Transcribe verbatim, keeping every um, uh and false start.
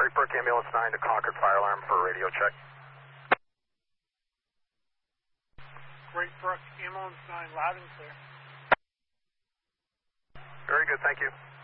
Great Brook Ambulance nine to Concord Fire Alarm for a radio check. Great Brook Ambulance nine, loud and clear. Very good, thank you.